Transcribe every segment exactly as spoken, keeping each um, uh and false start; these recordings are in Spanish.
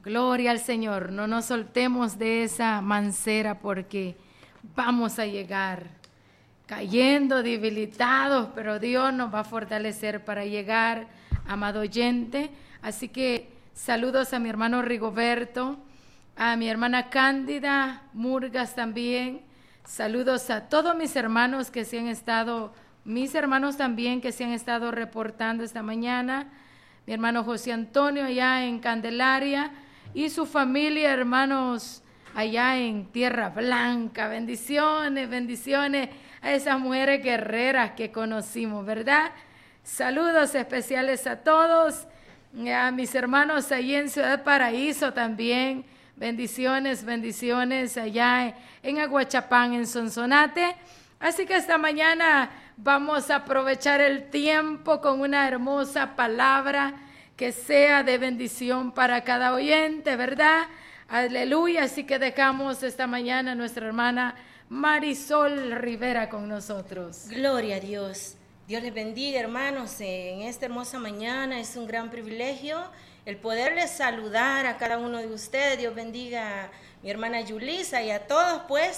Gloria al Señor, no nos soltemos de esa mancera porque vamos a llegar cayendo, debilitados, pero Dios nos va a fortalecer para llegar, amado oyente. Así que saludos a mi hermano Rigoberto, a mi hermana Cándida Murgas también. Saludos a todos mis hermanos que se han estado, mis hermanos también que se han estado reportando esta mañana. Mi hermano José Antonio allá en Candelaria y su familia, hermanos allá en Tierra Blanca. Bendiciones, bendiciones a esas mujeres guerreras que conocimos, ¿verdad? Saludos especiales a todos, a mis hermanos allí en Ciudad Paraíso también. Bendiciones, bendiciones allá en Aguachapán, en Sonsonate. Así que esta mañana vamos a aprovechar el tiempo con una hermosa palabra que sea de bendición para cada oyente, ¿verdad? Aleluya. Así que dejamos esta mañana a nuestra hermana Marisol Rivera con nosotros. Gloria a Dios. Dios les bendiga, hermanos, en esta hermosa mañana. Es un gran privilegio el poderles saludar a cada uno de ustedes. Dios bendiga a mi hermana Yulisa y a todos, pues,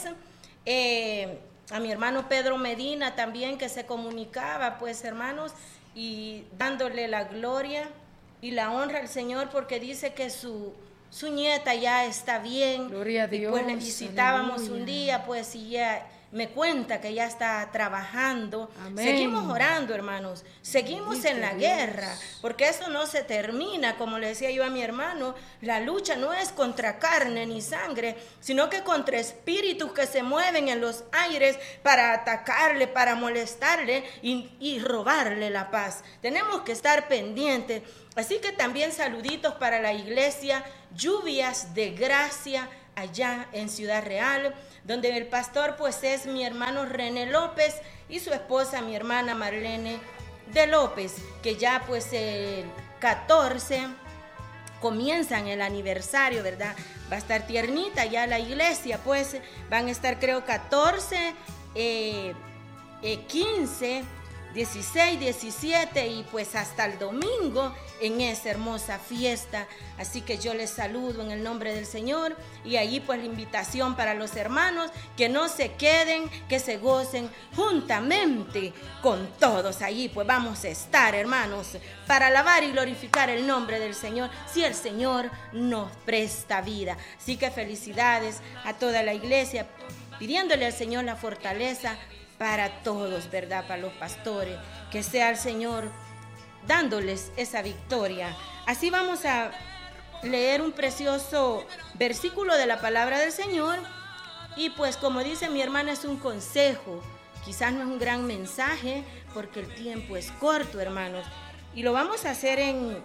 eh, a mi hermano Pedro Medina también, que se comunicaba, pues, hermanos, y dándole la gloria y la honra al Señor, porque dice que su, su nieta ya está bien. Gloria a Dios. Y pues le visitábamos Aleluya. Un día, pues, y ya me cuenta que ya está trabajando. Amén. Seguimos orando, hermanos, seguimos Bendito en la Dios. guerra, porque eso no se termina. Como le decía yo a mi hermano, la lucha no es contra carne ni sangre, sino que contra espíritus que se mueven en los aires para atacarle, para molestarle y, y robarle la paz. Tenemos que estar pendientes. Así que también saluditos para la iglesia Lluvias de Gracia allá en Ciudad Real, donde el pastor pues es mi hermano René López y su esposa mi hermana Marlene de López, que ya pues el catorce comienzan el aniversario, ¿verdad? Va a estar tiernita ya la iglesia, pues van a estar creo catorce, eh, eh, quince, dieciséis, diecisiete y pues hasta el domingo en esa hermosa fiesta. Así que yo les saludo en el nombre del Señor y ahí pues la invitación para los hermanos que no se queden, que se gocen juntamente con todos. Allí pues vamos a estar, hermanos, para alabar y glorificar el nombre del Señor, si el Señor nos presta vida. Así que felicidades a toda la iglesia, pidiéndole al Señor la fortaleza para todos, ¿verdad? Para los pastores, que sea el Señor dándoles esa victoria. Así vamos a leer un precioso versículo de la palabra del Señor. Y pues como dice mi hermana, es un consejo. Quizás no es un gran mensaje porque el tiempo es corto, hermanos. Y lo vamos a hacer en,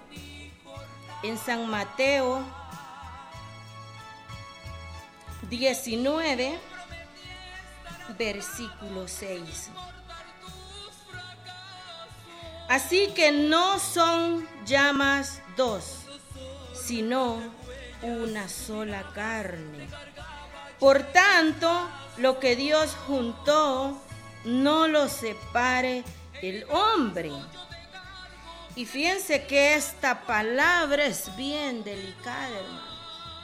en San Mateo diecinueve, versículo seis. Así que no son ya más dos, sino una sola carne. Por tanto, lo que Dios juntó, no lo separe el hombre. Y fíjense que esta palabra es bien delicada, hermano.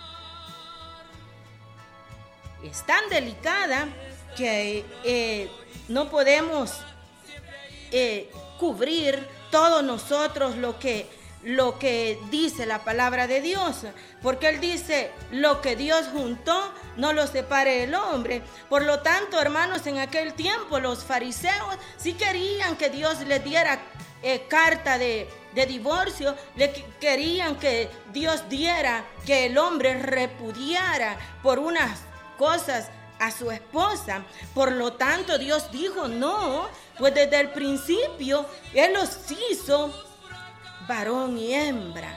Es tan delicada que eh, no podemos eh, cubrir todos nosotros lo que, lo que dice la palabra de Dios, porque Él dice, lo que Dios juntó, no lo separe el hombre. Por lo tanto, hermanos, en aquel tiempo los fariseos sí querían que Dios les diera eh, carta de, de divorcio, le querían que Dios diera que el hombre repudiara por unas cosas a su esposa. Por lo tanto, Dios dijo no, pues desde el principio Él los hizo varón y hembra.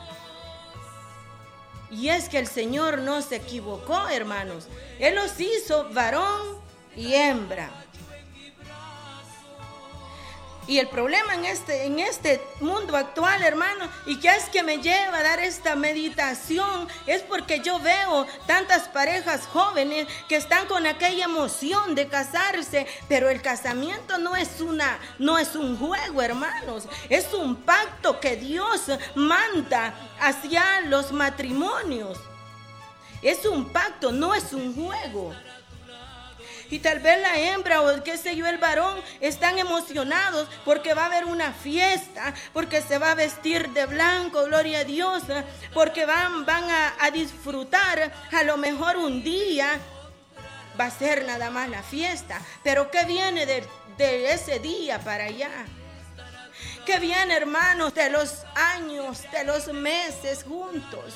Y es que el Señor no se equivocó, hermanos. Él los hizo varón y hembra. Y el problema en este, en este mundo actual, hermano, y que es que me lleva a dar esta meditación, es porque yo veo tantas parejas jóvenes que están con aquella emoción de casarse, pero el casamiento no es una, no es un juego, hermanos, es un pacto que Dios manda hacia los matrimonios. Es un pacto, no es un juego. Y tal vez la hembra o qué sé yo, el varón están emocionados porque va a haber una fiesta, porque se va a vestir de blanco, gloria a Dios, porque van, van a, a disfrutar. A lo mejor un día va a ser nada más la fiesta, pero ¿qué viene de, de ese día para allá? ¿Qué viene, hermanos, de los años, de los meses juntos?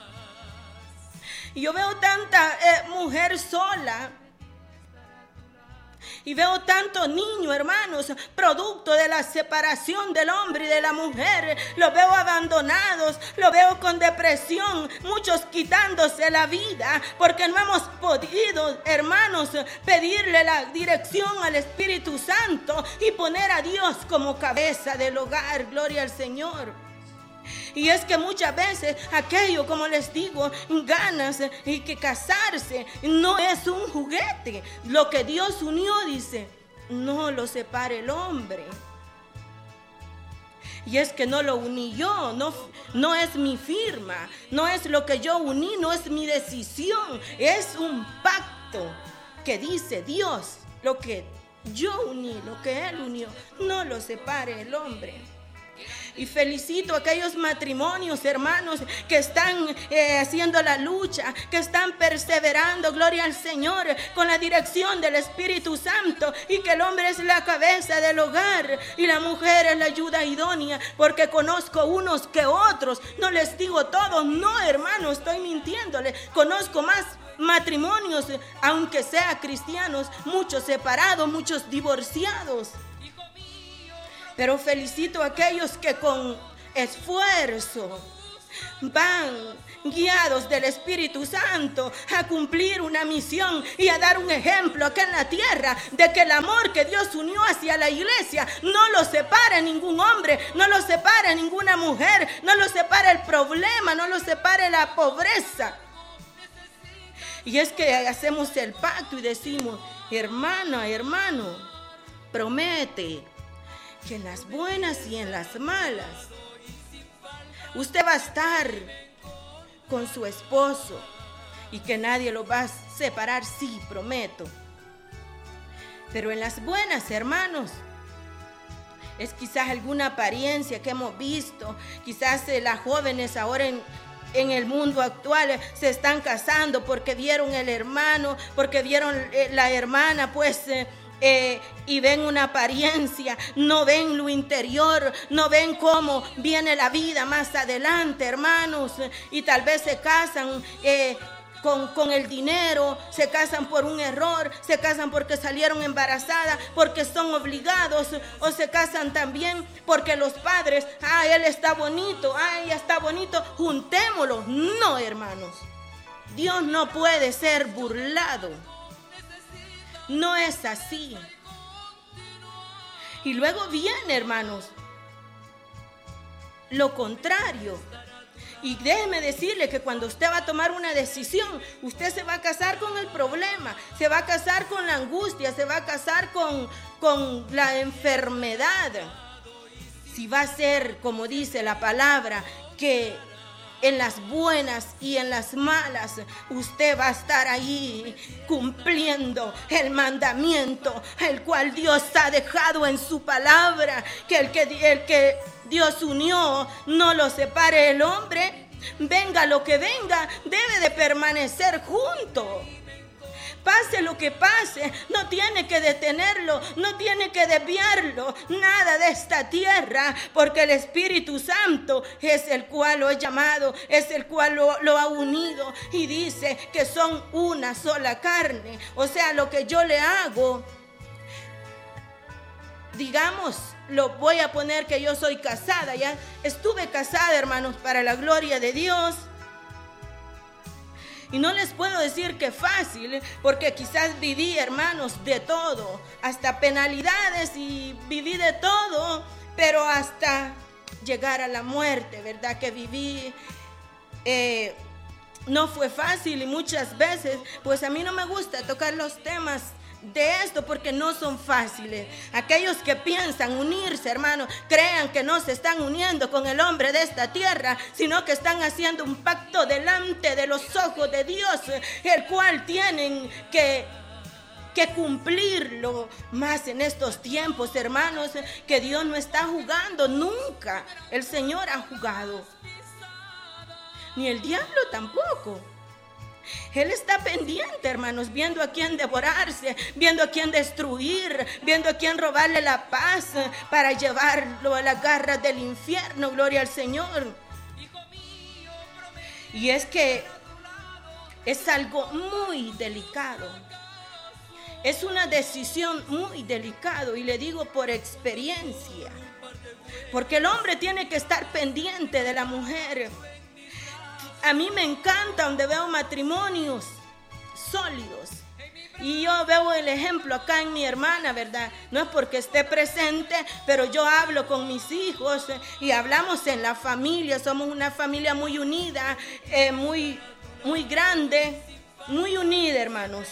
Y yo veo tanta eh, mujer sola. Y veo tantos niños, hermanos, producto de la separación del hombre y de la mujer. Los veo abandonados, los veo con depresión, muchos quitándose la vida, porque no hemos podido, hermanos, pedirle la dirección al Espíritu Santo y poner a Dios como cabeza del hogar. Gloria al Señor. Y es que muchas veces aquello, como les digo, ganas y que casarse no es un juguete. Lo que Dios unió, dice, no lo separe el hombre. Y es que no lo uní yo, no, no es mi firma, no es lo que yo uní, no es mi decisión. Es un pacto que dice Dios, lo que yo uní, lo que Él unió, no lo separe el hombre. Y felicito a aquellos matrimonios, hermanos, que están eh, haciendo la lucha, que están perseverando, gloria al Señor, con la dirección del Espíritu Santo, y que el hombre es la cabeza del hogar y la mujer es la ayuda idónea, porque conozco unos que otros, no les digo todos, no, hermano, estoy mintiéndole, conozco más matrimonios, aunque sean cristianos, muchos separados, muchos divorciados. Pero felicito a aquellos que con esfuerzo van guiados del Espíritu Santo a cumplir una misión y a dar un ejemplo acá en la tierra de que el amor que Dios unió hacia la iglesia no lo separa ningún hombre, no lo separa ninguna mujer, no lo separa el problema, no lo separa la pobreza. Y es que hacemos el pacto y decimos, hermana, hermano, promete que en las buenas y en las malas usted va a estar con su esposo y que nadie lo va a separar, sí, prometo. Pero en las buenas, hermanos, es quizás alguna apariencia que hemos visto, quizás eh, las jóvenes ahora en, en el mundo actual eh, se están casando porque vieron el hermano, porque vieron eh, la hermana, pues eh, Eh, y ven una apariencia, no ven lo interior, no ven cómo viene la vida más adelante, hermanos, y tal vez se casan eh, con, con el dinero, se casan por un error, se casan porque salieron embarazadas, porque son obligados, o se casan también porque los padres, ah, él está bonito, ah, ella está bonito, juntémoslo. No, hermanos, Dios no puede ser burlado. No es así. Y luego viene, hermanos, lo contrario. Y déjeme decirle que cuando usted va a tomar una decisión, usted se va a casar con el problema, se va a casar con la angustia, se va a casar con, con la enfermedad. Si va a ser, como dice la palabra, que en las buenas y en las malas, usted va a estar ahí cumpliendo el mandamiento, el cual Dios ha dejado en su palabra, que el que, el que Dios unió no lo separe el hombre. Venga lo que venga, debe de permanecer junto. Pase lo que pase, no tiene que detenerlo, no tiene que desviarlo, nada de esta tierra, porque el Espíritu Santo es el cual lo ha llamado, es el cual lo, lo ha unido, y dice que son una sola carne. O sea, lo que yo le hago, digamos, lo voy a poner que yo soy casada, ya estuve casada, hermanos, para la gloria de Dios. Y no les puedo decir que fácil, porque quizás viví, hermanos, de todo, hasta penalidades y viví de todo, pero hasta llegar a la muerte, ¿verdad? Que viví, eh, no fue fácil y muchas veces, pues a mí no me gusta tocar los temas de esto porque no son fáciles. Aquellos que piensan unirse, hermanos, crean que no se están uniendo con el hombre de esta tierra, sino que están haciendo un pacto delante de los ojos de Dios, el cual tienen que que cumplirlo más en estos tiempos, hermanos, que Dios no está jugando nunca. El Señor ha jugado, ni el diablo tampoco. Él está pendiente, hermanos, viendo a quién devorarse, viendo a quién destruir, viendo a quién robarle la paz para llevarlo a las garras del infierno. Gloria al Señor. Y es que es algo muy delicado. Es una decisión muy delicada, y le digo por experiencia, porque el hombre tiene que estar pendiente de la mujer. A mí me encanta donde veo matrimonios sólidos. Y yo veo el ejemplo acá en mi hermana, ¿verdad? No es porque esté presente, pero yo hablo con mis hijos y hablamos en la familia. Somos una familia muy unida, eh, muy, muy grande, muy unida, hermanos.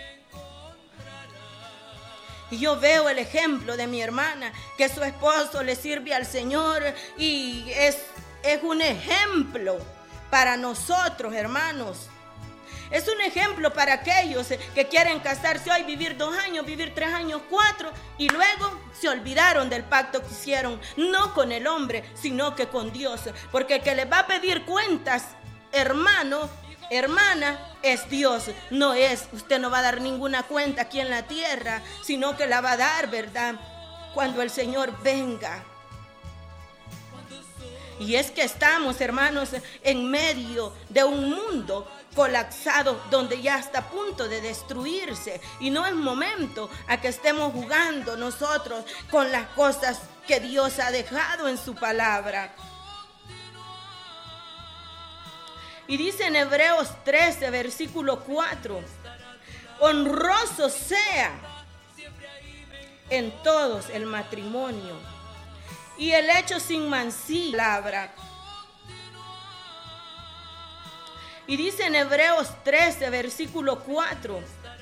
Y yo veo el ejemplo de mi hermana, que su esposo le sirve al Señor y es, es un ejemplo para nosotros, hermanos. Es un ejemplo para aquellos que quieren casarse hoy, vivir dos años, vivir tres años, cuatro, y luego se olvidaron del pacto que hicieron, no con el hombre, sino que con Dios. Porque el que les va a pedir cuentas, hermano, hermana, es Dios. No es, usted no va a dar ninguna cuenta aquí en la tierra, sino que la va a dar, ¿verdad?, cuando el Señor venga. Y es que estamos, hermanos, en medio de un mundo colapsado donde ya está a punto de destruirse. Y no es momento a que estemos jugando nosotros con las cosas que Dios ha dejado en su palabra. Y dice en Hebreos trece, versículo cuatro, honroso sea en todos el matrimonio y el hecho sin mancilla. Y dice en Hebreos trece, versículo cuatro,